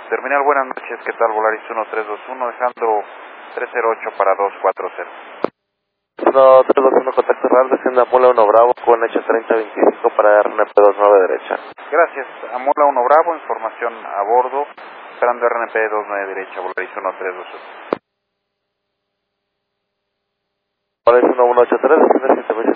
Terminal, buenas noches, ¿qué tal? Volaris 1321, dejando 308 para 240. 1321, contacto real, desciende Amula 1 Bravo, con hecho 3025 para RNP 29 derecha. Gracias, Amula 1 Bravo, información a bordo, esperando RNP 29 derecha, Volaris 1321. Volaris 1183, desciende